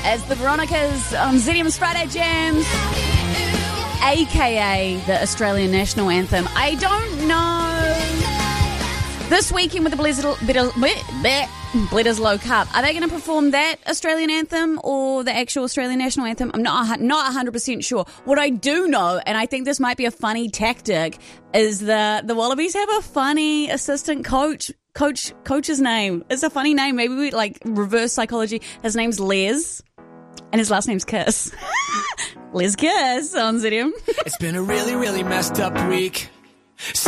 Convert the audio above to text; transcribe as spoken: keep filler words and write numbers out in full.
It's the Veronicas on Zedium's Friday Jams, a k a the Australian National Anthem. I don't know. This weekend with the Bledisloe Cup, are they going to perform that Australian anthem or the actual Australian National Anthem? I'm not not one hundred percent sure. What I do know, and I think this might be a funny tactic, is that the Wallabies have a funny assistant coach. Coach, coach's name. It's a funny name. Maybe we like reverse psychology. His name's Les, and his last name's Kiss. Les Kiss on Zedium. It's been a really, really messed up week.